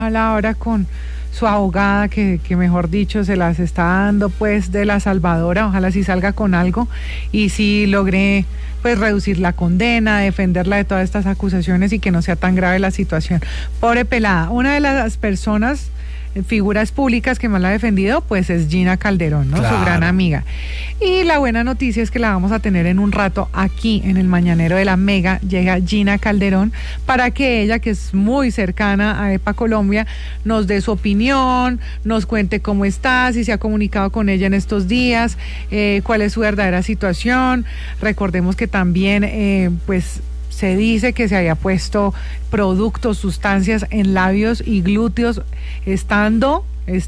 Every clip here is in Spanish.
a la hora con su abogada que mejor dicho se las está dando pues de la salvadora, ojalá sí salga con algo y sí logre pues reducir la condena, defenderla de todas estas acusaciones y que no sea tan grave la situación. Pobre pelada, una de las personas, figuras públicas que más la ha defendido, pues es Gina Calderón, ¿no? Claro. Su gran amiga. Y la buena noticia es que la vamos a tener en un rato aquí en el Mañanero de la Mega. Llega Gina Calderón para que ella, que es muy cercana a EPA Colombia, nos dé su opinión, nos cuente cómo está, si se ha comunicado con ella en estos días, cuál es su verdadera situación. Recordemos que también, pues, se dice que se había puesto productos, sustancias en labios y glúteos estando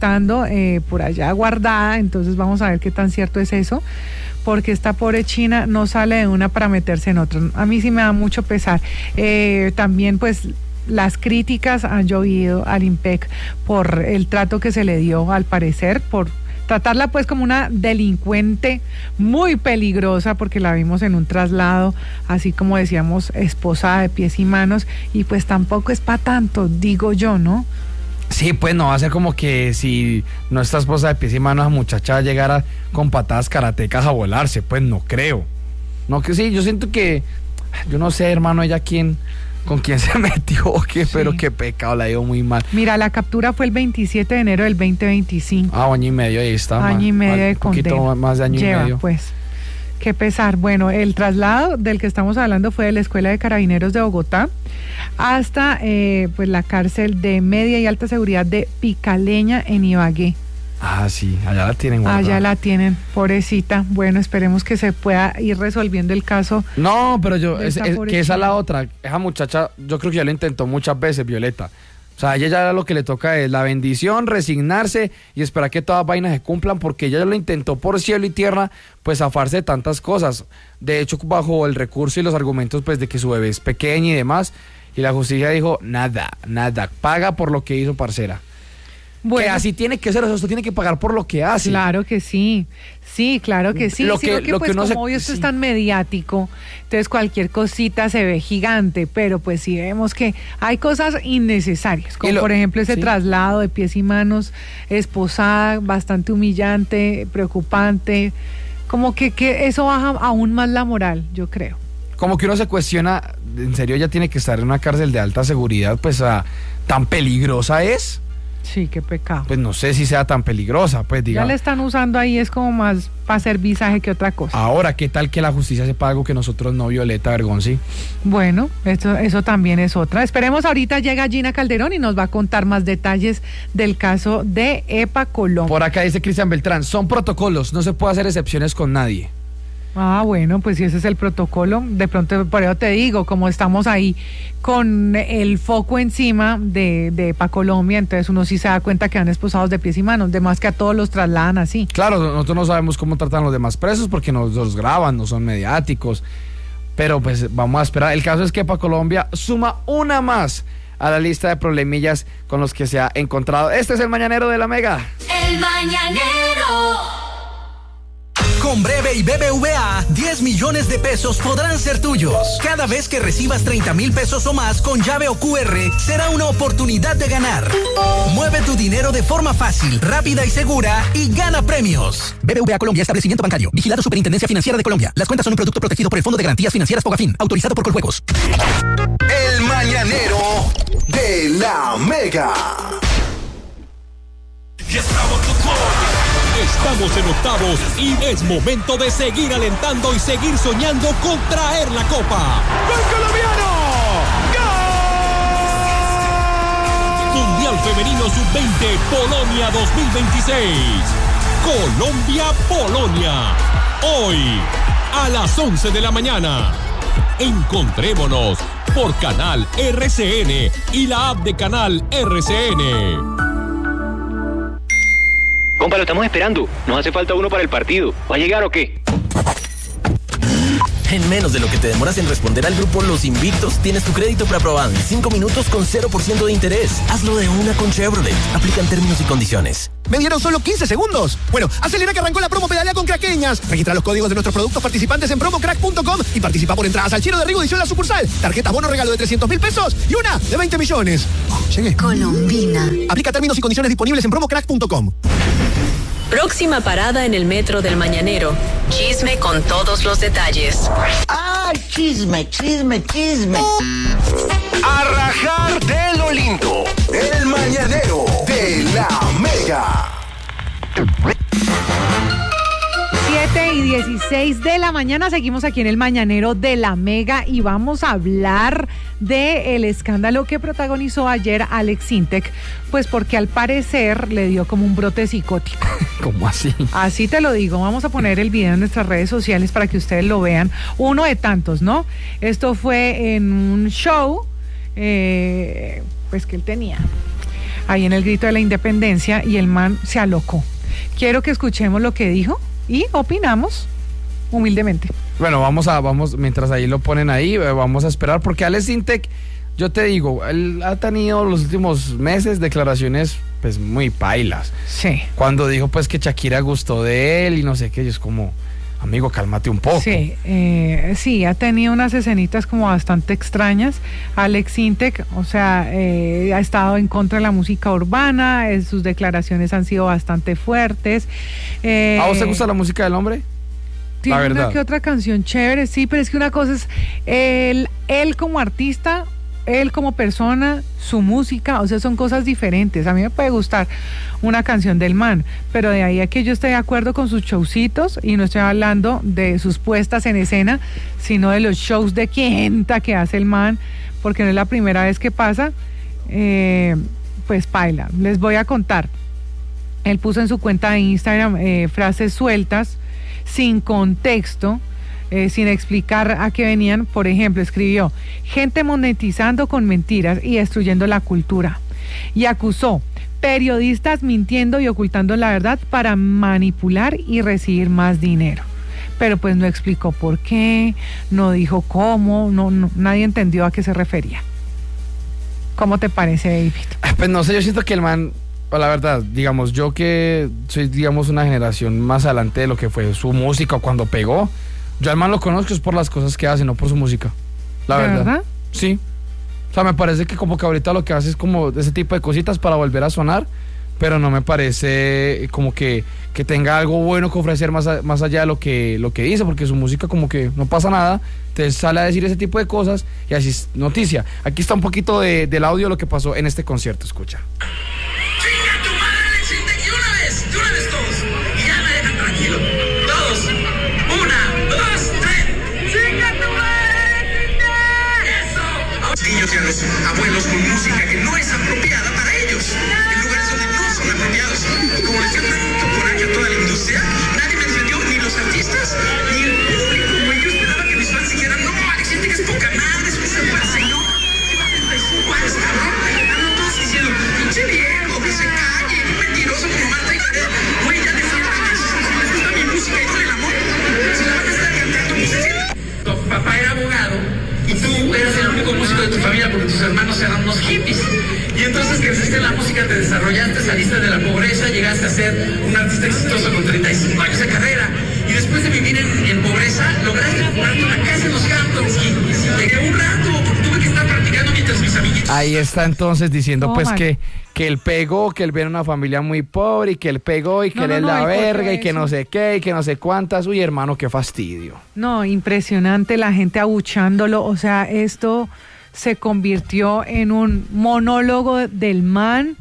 por allá guardada, entonces vamos a ver qué tan cierto es eso, porque esta pobre china no sale de una para meterse en otra. A mí sí me da mucho pesar. También pues las críticas han llovido al IMPEC por el trato que se le dio, al parecer, por tratarla pues como una delincuente muy peligrosa, porque la vimos en un traslado, así como decíamos, esposada de pies y manos, y pues tampoco es para tanto, digo yo, ¿no? Sí, pues no va a ser como que si nuestra esposa de pies y manos, la muchacha llegara con patadas karatecas a volarse, pues no creo. No, que sí, yo siento que, yo no sé, hermano, ella con quién se metió, sí. Pero qué pecado, la dio muy mal. Mira, la captura fue el 27 de enero del 2025. Año y medio, ahí está. Año y medio de condena. Un poquito más de año y medio. Pues, qué pesar. Bueno, el traslado del que estamos hablando fue de la Escuela de Carabineros de Bogotá hasta pues la cárcel de media y alta seguridad de Picaleña en Ibagué. Ah, sí, allá la tienen guardada. Allá la tienen, pobrecita. Bueno, esperemos que se pueda ir resolviendo el caso. No, pero que esa es la otra. Esa muchacha, yo creo que ya lo intentó muchas veces, Violeta. O sea, a ella ya lo que le toca es la bendición, resignarse y esperar que todas vainas se cumplan, porque ella lo intentó por cielo y tierra, pues zafarse de tantas cosas. De hecho, bajo el recurso y los argumentos, pues de que su bebé es pequeña y demás, y la justicia dijo, nada, paga por lo que hizo, parcera. Bueno, que así tiene que ser, usted tiene que pagar por lo que hace. Claro que sí, claro que sí. Como hoy esto es tan mediático, entonces cualquier cosita se ve gigante, pero pues sí vemos que hay cosas innecesarias, como por ejemplo ese traslado de pies y manos, esposada, bastante humillante, preocupante, como que eso baja aún más la moral, yo creo. Como que uno se cuestiona, ¿en serio ella tiene que estar en una cárcel de alta seguridad? Pues tan peligrosa es. Sí, qué pecado. Pues no sé si sea tan peligrosa, pues digamos. Ya le están usando ahí, es como más para hacer visaje que otra cosa. Ahora, ¿qué tal que la justicia sepa algo que nosotros no, Violeta Bergonzi? Bueno, eso también es otra. Esperemos, ahorita llega Gina Calderón y nos va a contar más detalles del caso de EPA Colombia. Por acá dice Cristian Beltrán, son protocolos, no se puede hacer excepciones con nadie. Ah, bueno, pues si ese es el protocolo, de pronto por eso te digo, como estamos ahí con el foco encima de EPA Colombia, entonces uno sí se da cuenta que han esposados de pies y manos, de más que a todos los trasladan así. Claro, nosotros no sabemos cómo tratan a los demás presos porque nos los graban, no son mediáticos, pero pues vamos a esperar. El caso es que EPA Colombia suma una más a la lista de problemillas con los que se ha encontrado. Este es el Mañanero de la Mega. El Mañanero. Con Breve y BBVA, 10 millones de pesos podrán ser tuyos. Cada vez que recibas 30,000 pesos o más con llave o QR, será una oportunidad de ganar. Mueve tu dinero de forma fácil, rápida y segura y gana premios. BBVA Colombia, establecimiento bancario. Vigilado Superintendencia Financiera de Colombia. Las cuentas son un producto protegido por el Fondo de Garantías Financieras Fogafín, autorizado por Coljuegos. El Mañanero de la Mega. Estamos en octavos y es momento de seguir alentando y seguir soñando con traer la copa. ¡Gol colombiano! ¡Gol! Mundial Femenino Sub-20 Polonia 2026. Colombia-Polonia. Hoy a las 11 de la mañana. Encontrémonos por Canal RCN y la app de Canal RCN. Compa, lo estamos esperando. Nos hace falta uno para el partido. ¿Va a llegar o qué? En menos de lo que te demoras en responder al grupo Los Invictos, tienes tu crédito preaprobado en 5 minutos con 0% de interés. Hazlo de una con Chevrolet. Aplican términos y condiciones. Me dieron solo 15 segundos. Bueno, acelera que arrancó la promo Pedalea con Craqueñas. Registra los códigos de nuestros productos participantes en promocrack.com y participa por entradas al Chino de Rigo Edición La Sucursal. Tarjetas bono regalo de 300.000 pesos y una de 20 millones. Llegué. Colombina. Aplica términos y condiciones disponibles en promocrack.com. Próxima parada en el metro del Mañanero. Chisme con todos los detalles. ¡Ay, chisme! A rajar de lo lindo. El Mañanero de la Mega. 7:16 de la mañana, seguimos aquí en el Mañanero de la Mega y vamos a hablar del escándalo que protagonizó ayer Alex Sintek, pues porque al parecer le dio como un brote psicótico. ¿Cómo así? Así te lo digo, vamos a poner el video en nuestras redes sociales para que ustedes lo vean, uno de tantos, ¿no? Esto fue en un show, pues que él tenía ahí en el Grito de la Independencia y el man se alocó. Quiero que escuchemos lo que dijo y opinamos humildemente. Bueno, vamos, mientras ahí lo ponen ahí, vamos a esperar, porque Alex Sintek, yo te digo, él ha tenido los últimos meses declaraciones pues muy pailas. Sí. Cuando dijo pues que Shakira gustó de él y no sé qué, y es como, amigo, cálmate un poco. Sí, sí, ha tenido unas escenitas como bastante extrañas. Alex Sintek, o sea, ha estado en contra de la música urbana, sus declaraciones han sido bastante fuertes. ¿A vos te gusta la música del hombre? Tiene una que otra canción chévere, sí, pero es que una cosa es él como artista, él como persona, su música, o sea, son cosas diferentes. A mí me puede gustar una canción del man, pero de ahí a que yo esté de acuerdo con sus showcitos, y no estoy hablando de sus puestas en escena, sino de los shows de quinta que hace el man, porque no es la primera vez que pasa, pues paila. Les voy a contar. Él puso en su cuenta de Instagram frases sueltas, sin contexto, sin explicar a qué venían. Por ejemplo, escribió: gente monetizando con mentiras y destruyendo la cultura. Y acusó periodistas mintiendo y ocultando la verdad para manipular y recibir más dinero. Pero pues no explicó por qué, no dijo cómo, no, nadie entendió a qué se refería. ¿Cómo te parece, David? Pues no sé, yo siento que el man, la verdad, digamos, yo que soy, digamos, una generación más adelante de lo que fue su música cuando pegó, yo al man lo conozco es por las cosas que hace, no por su música. La verdad. Sí. O sea, me parece que como que ahorita lo que hace es como ese tipo de cositas para volver a sonar, pero no me parece como que tenga algo bueno que ofrecer más allá de lo que dice, porque su música como que no pasa nada, te sale a decir ese tipo de cosas y así es noticia. Aquí está un poquito del audio de lo que pasó en este concierto, escucha. ¡Chinga tu madre, Alex Sintek! ¡Y una vez todos! Y ya me dejan tranquilo. Todos. 1, 2, 3. ¡Chinga tu madre, Sintek! ¡Eso! A los niños y a los abuelos con música que no es apropiada para ellos, en lugares donde no son apropiados. Y como les dio tanto coraje a toda la industria, nadie me entendió, ni los artistas, ni el público. Güey, yo esperaba que mis fans dijeran: no, Alex Sintek es poca madre, es un señor, lleva 35 años, cabrón. Andan todos diciendo: pinche viejo, que se calle, un mentiroso como Marta y Gareda. Güey, ya decían que si les gusta mi música y con el amor, si la van a estar cantando, pues es cierto. Tu papá era abogado y tú eras el único músico de tu familia porque tus hermanos eran unos hippies. Y entonces creciste en la música, te desarrollaste, saliste de la pobreza, llegaste a ser un artista exitoso con 35 años de carrera. Y después de vivir en pobreza, lograste comprarte una casa en los Hamptons. Y llegué un rato porque tuve que estar practicando mientras mis amiguitos... Ahí está entonces diciendo que él pegó, que él viene de una familia muy pobre y que él pegó y que él es la verga y que no sé qué y que no sé cuántas. Uy, hermano, qué fastidio. No, impresionante, la gente abuchándolo. O sea, esto se convirtió en un monólogo del man.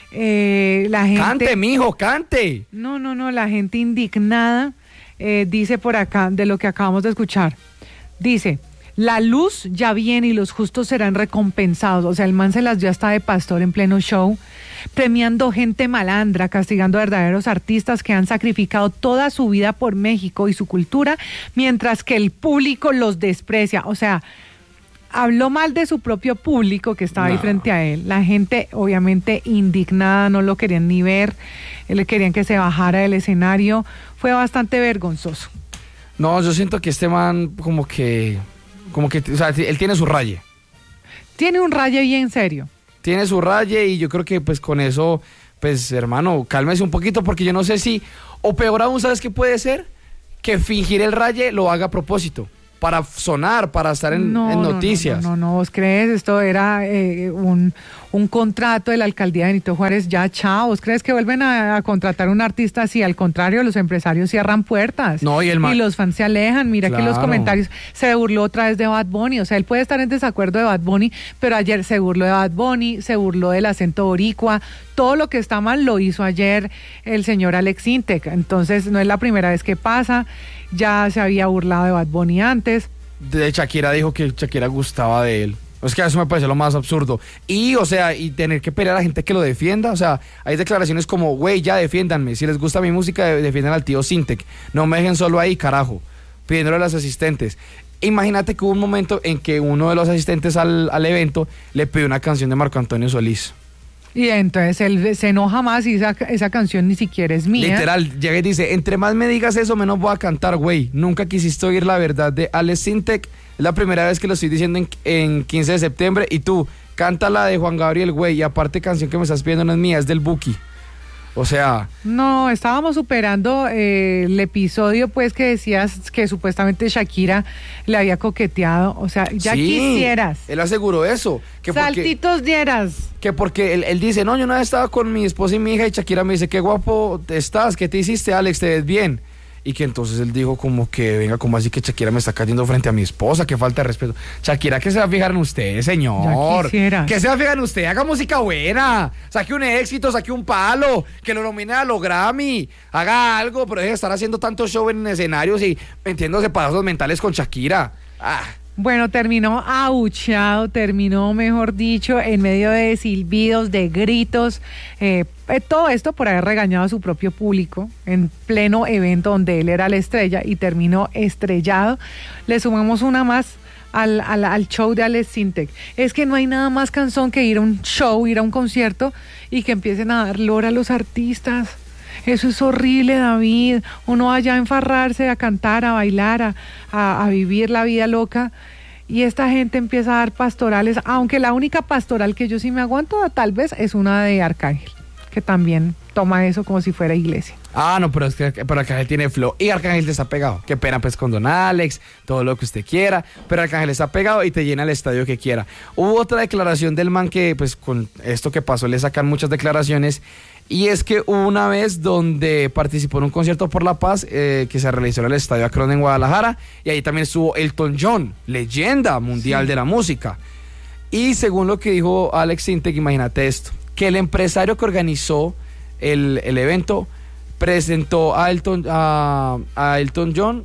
La gente... ¡Cante, mijo, cante! No, la gente indignada. Dice por acá, de lo que acabamos de escuchar, dice: la luz ya viene y los justos serán recompensados. O sea, el man se las dio hasta de pastor en pleno show, premiando gente malandra, castigando a verdaderos artistas que han sacrificado toda su vida por México y su cultura, mientras que el público los desprecia. O sea, habló mal de su propio público que estaba ahí frente a él. La gente obviamente indignada, no lo querían ni ver, le querían que se bajara del escenario. Fue bastante vergonzoso. No, yo siento que este man como que, o sea, él tiene su raye. Tiene un raye bien serio. Tiene su raye y yo creo que pues con eso, pues hermano, cálmese un poquito porque yo no sé si, o peor aún, ¿sabes qué puede ser? Que fingir el raye lo haga a propósito, para sonar, para estar en noticias. No, ¿vos crees? Esto era un contrato de la alcaldía de Benito Juárez, ya chao. ¿Vos crees que vuelven a contratar un artista así? Al contrario, los empresarios cierran puertas. No, y los fans se alejan. Mira que los comentarios se burló otra vez de Bad Bunny. O sea, él puede estar en desacuerdo de Bad Bunny, pero ayer se burló de Bad Bunny, se burló del acento boricua. Todo lo que está mal lo hizo ayer el señor Alex Intec. Entonces, no es la primera vez que pasa. Ya se había burlado de Bad Bunny antes. De Shakira dijo que Shakira gustaba de él. Es que eso me parece lo más absurdo. Y, o sea, y tener que pelear a la gente que lo defienda. O sea, hay declaraciones como, güey, ya defiéndanme. Si les gusta mi música, defiendan al tío Sintec. No me dejen solo ahí, carajo. Pidiéndole a los asistentes. Imagínate que hubo un momento en que uno de los asistentes al evento le pidió una canción de Marco Antonio Solís. Y entonces él se enoja más y esa canción ni siquiera es mía. Literal, llega y dice, entre más me digas eso, menos voy a cantar, güey. Nunca quisiste oír la verdad de Alex Intec. Es la primera vez que lo estoy diciendo en 15 de septiembre. Y tú, canta la de Juan Gabriel, güey. Y aparte, canción que me estás pidiendo no es mía, es del Buki. O sea... No, estábamos superando el episodio, pues, que decías que supuestamente Shakira le había coqueteado. O sea, ya sí, quisieras. Él aseguró eso. Que saltitos dieras. Que porque él dice, no, yo una vez estaba con mi esposa y mi hija y Shakira me dice, qué guapo estás, ¿qué te hiciste, Alex? ¿Te ves bien? Y que entonces él dijo como que, venga, como así que Shakira me está cayendo frente a mi esposa, qué falta de respeto. Shakira, ¿qué se va a fijar en usted, señor? ¿Qué se va a fijar en usted? Haga música buena, saque un éxito, saque un palo, que lo nomine a los Grammy, haga algo, pero deje de estar haciendo tanto show en escenarios y metiéndose pasos mentales con Shakira. Bueno, terminó abucheado, terminó, mejor dicho, en medio de silbidos, de gritos, todo esto por haber regañado a su propio público en pleno evento donde él era la estrella y terminó estrellado. Le sumamos una más al show de Alex Intec. Es que no hay nada más cansón que ir a un show, ir a un concierto y que empiecen a dar lora a los artistas. Eso es horrible, David. Uno vaya a enfarrarse, a cantar, a bailar, a vivir la vida loca. Y esta gente empieza a dar pastorales, aunque la única pastoral que yo sí me aguanto tal vez es una de Arcángel, que también toma eso como si fuera iglesia. No, pero es que Arcángel tiene flow y Arcángel te está pegado. Qué pena pues con Don Alex, todo lo que usted quiera, pero Arcángel está pegado y te llena el estadio que quiera. Hubo otra declaración del man que pues con esto que pasó le sacan muchas declaraciones. Y es que hubo una vez donde participó en un concierto por la paz que se realizó en el Estadio Akron en Guadalajara y ahí también estuvo Elton John, leyenda mundial de la música. Y según lo que dijo Alex Intec, imagínate esto, que el empresario que organizó el evento presentó a Elton John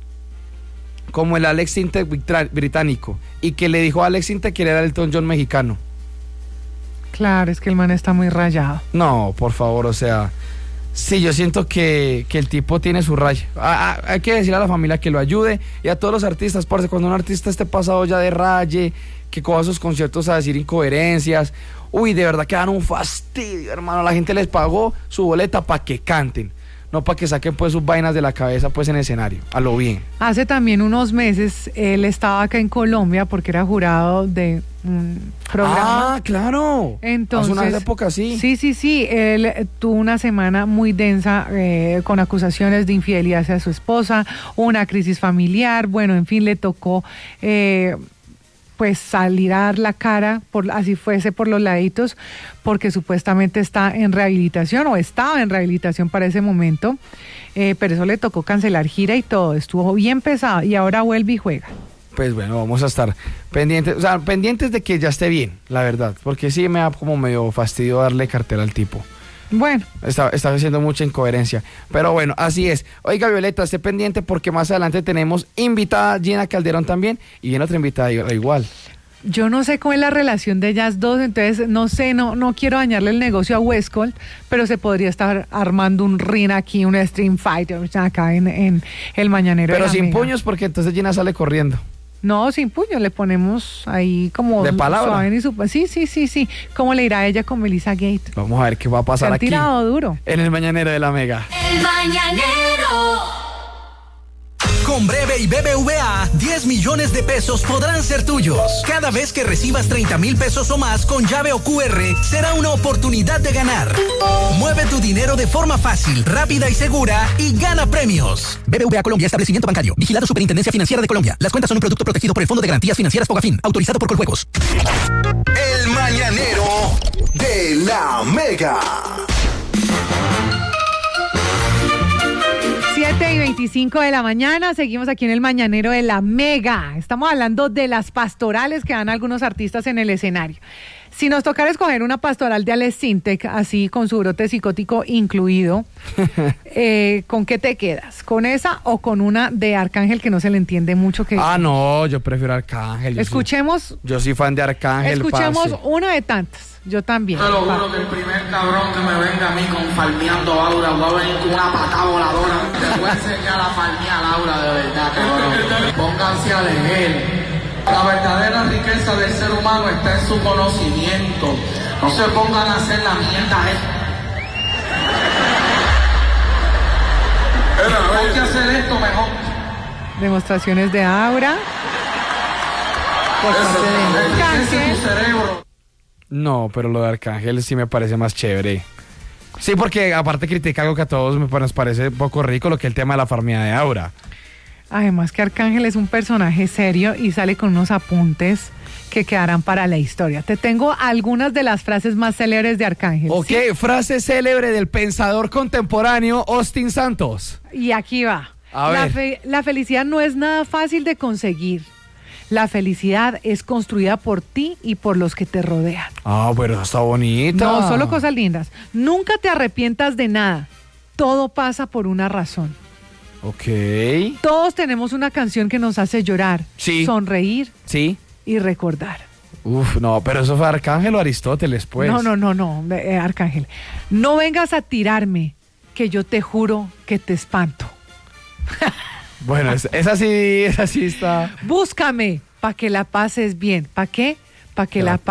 como el Alex Intec británico y que le dijo a Alex Intec que era el Elton John mexicano. Claro, es que el man está muy rayado. No, por favor, o sea, sí, yo siento que el tipo tiene su raya. Hay que decirle a la familia que lo ayude y a todos los artistas, parce, cuando un artista esté pasado ya de raye, que coja sus conciertos a decir incoherencias, uy, de verdad que dan un fastidio, hermano, la gente les pagó su boleta para que canten. No para que saquen pues sus vainas de la cabeza pues en el escenario, a lo bien. Hace también unos meses él estaba acá en Colombia porque era jurado de un programa. Claro. Entonces, hace una época sí. Sí, él tuvo una semana muy densa con acusaciones de infidelidad hacia su esposa, una crisis familiar, bueno, en fin, le tocó pues salir a dar la cara, así fuese por los laditos, porque supuestamente está en rehabilitación o estaba en rehabilitación para ese momento, pero eso le tocó cancelar gira y todo, estuvo bien pesado y ahora vuelve y juega. Pues bueno, vamos a estar pendientes de que ya esté bien, la verdad, porque sí me da como medio fastidio darle cartel al tipo. Bueno. Está haciendo mucha incoherencia. Pero bueno, así es. Oiga, Violeta, esté pendiente porque más adelante tenemos invitada Gina Calderón también y viene otra invitada igual. Yo no sé cómo es la relación de ellas dos, entonces no sé, no quiero dañarle el negocio a Westcold, pero se podría estar armando un ring aquí, un Stream Fighter acá en el Mañanero. Pero sin puños porque entonces Gina sale corriendo. No, sin puño, le ponemos ahí como... ¿De palabra? Sí. ¿Cómo le irá a ella con Melissa Gate? Vamos a ver qué va a pasar aquí. Se han tirado duro. En el Mañanero de la Mega. El Mañanero. Con Breve y BBVA, 10 millones de pesos podrán ser tuyos. Cada vez que recibas 30,000 pesos o más con llave o QR, será una oportunidad de ganar. Mueve tu dinero de forma fácil, rápida y segura y gana premios. BBVA Colombia, establecimiento bancario. Vigilado Superintendencia Financiera de Colombia. Las cuentas son un producto protegido por el Fondo de Garantías Financieras Fogafín. Autorizado por Coljuegos. El Mañanero de la Mega. 7:25 de la mañana, seguimos aquí en el Mañanero de la Mega. Estamos hablando de las pastorales que dan algunos artistas en el escenario. Si nos tocara escoger una pastoral de Alex Sintek, así con su brote psicótico incluido, ¿con qué te quedas? ¿Con esa o con una de Arcángel que no se le entiende mucho? No, yo prefiero Arcángel. Escuchemos. Yo soy fan de Arcángel. Escuchemos una de tantas. Yo también. Te lo juro que el primer cabrón que me venga a mí con falmeando Aura va a venir con una patada voladora. Te voy a enseñar a falmear a Aura de verdad, cabrón. Pónganse a leer. La verdadera riqueza del ser humano está en su conocimiento. No se pongan a hacer la mierda. Hay que hacer esto mejor. Demostraciones de Aura. Por parte de Arcángel. No, pero lo de Arcángel sí me parece más chévere. Sí, porque aparte critica algo que a todos nos parece poco rico, lo que es el tema de la farmia de Aura. Además que Arcángel es un personaje serio y sale con unos apuntes que quedarán para la historia. Te tengo algunas de las frases más célebres de Arcángel. Ok, ¿sí? Frase célebre del pensador contemporáneo Austin Santos. Y aquí va. A ver. La felicidad no es nada fácil de conseguir. La felicidad es construida por ti y por los que te rodean. Ah, pero está bonita. No, solo cosas lindas. Nunca te arrepientas de nada. Todo pasa por una razón. Ok. Todos tenemos una canción que nos hace llorar, sí, sonreír, sí, y recordar. Uf, no, pero eso fue Arcángel o Aristóteles, pues. No, Arcángel. No vengas a tirarme, que yo te juro que te espanto. Bueno, esa sí está. Búscame, pa' que la pases bien. ¿Pa' qué? Pa' que la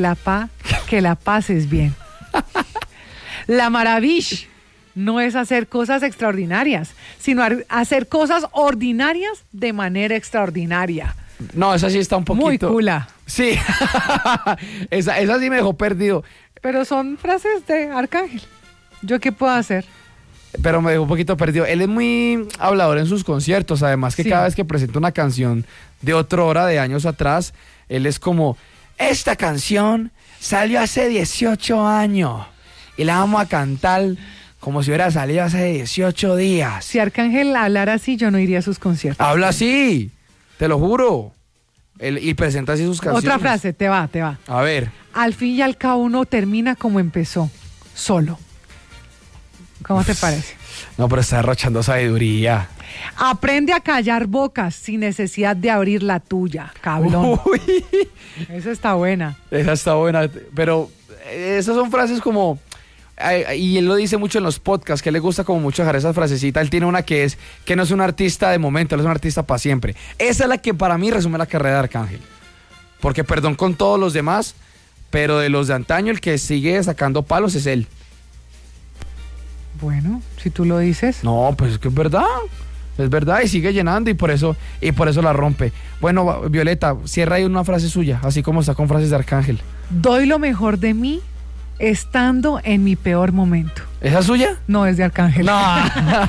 pases bien. La maravilla no es hacer cosas extraordinarias, sino hacer cosas ordinarias de manera extraordinaria. No, esa sí está un poquito... Muy cula. Sí, esa sí me dejó perdido. Pero son frases de Arcángel. ¿Yo qué puedo hacer? Pero me dejó un poquito perdido. Él es muy hablador en sus conciertos, además que sí, cada vez que presenta una canción de otrora, de años atrás, él es como, esta canción salió hace 18 años y la vamos a cantar como si hubiera salido hace 18 días. Si Arcángel hablara así, yo no iría a sus conciertos. Habla así, te lo juro. Y presenta así sus canciones. Otra frase, te va. A ver. Al fin y al cabo uno termina como empezó, solo. ¿Cómo te parece? No, pero está derrochando sabiduría. Aprende a callar bocas sin necesidad de abrir la tuya, cabrón. Uy. Esa está buena. Esa está buena, pero esas son frases como... Y él lo dice mucho en los podcasts, que le gusta como mucho dejar esas frasecitas. Él tiene una que es que no es un artista de momento, él es un artista para siempre. Esa es la que para mí resume la carrera de Arcángel. Porque perdón con todos los demás, pero de los de antaño el que sigue sacando palos es él. Bueno, si tú lo dices. No, pues es que es verdad y sigue llenando y por eso la rompe. Bueno, Violeta, cierra ahí una frase suya, así como está con frases de Arcángel. Doy lo mejor de mí estando en mi peor momento. ¿Esa es suya? No, es de Arcángel. No.